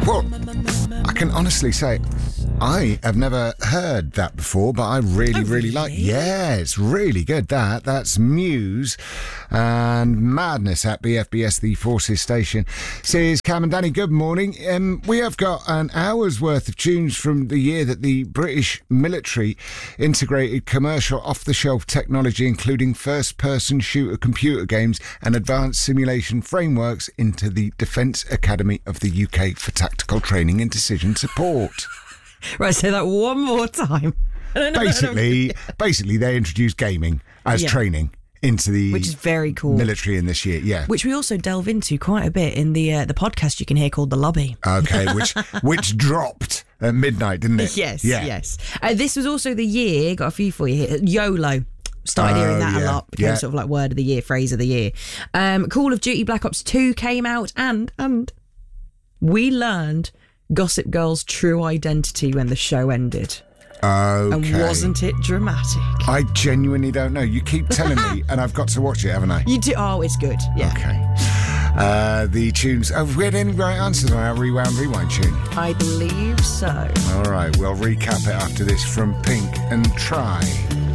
Well, I can honestly say I have never heard that before, but I really like. Yeah, it's really good. That's Muse and Madness at BFBS, the Forces Station. Says Cam and Danny, good morning. We have got an hour's worth of tunes from the year that the British military integrated commercial off-the-shelf technology, including first-person shooter computer games and advanced simulation frameworks, into the Defence Academy of the UK for tactical training and decision support. Right, say that one more time. Basically, they introduced gaming as training into the which is very cool military in this year. Yeah, which we also delve into quite a bit in the podcast you can hear called The Lobby. Okay, which dropped at midnight, didn't it? Yes. This was also the year. Got a few for you here. YOLO. Started hearing that a lot. Became sort of like word of the year, phrase of the year. Call of Duty Black Ops 2 came out, and we learned Gossip Girl's true identity when the show ended. Okay. And wasn't it dramatic? I genuinely don't know. You keep telling me, and I've got to watch it, haven't I? You do. Oh, it's good. Yeah. Okay. The tunes. Have we had any right answers on our Rewound Rewind tune? I believe so. All right. We'll recap it after this from Pink and Try.